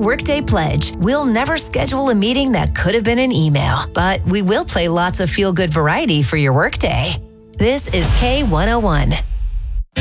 Workday Pledge, we'll never schedule a meeting that could have been an email, but we will play lots of feel-good variety for your workday. This is K101.